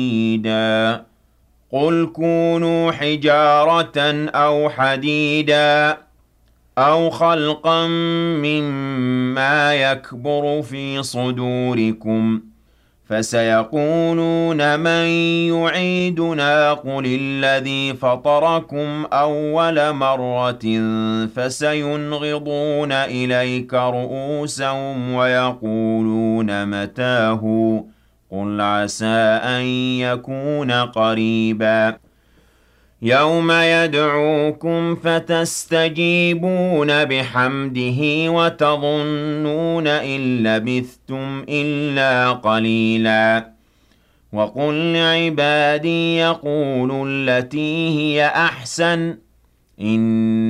حديدا قل كونوا حجارة أو حديدا أو خلقا مما يكبر في صدوركم فسيقولون من يعيدنا قل الذي فطركم أول مرة فسينغضون إليك رؤوسهم ويقولون متاه قل عسى أن يكون قريبا يوم يدعوكم فتستجيبون بحمده وتظنون إن لبثتم إلا قليلا وقل لعبادي يقولوا التي هي أحسن إن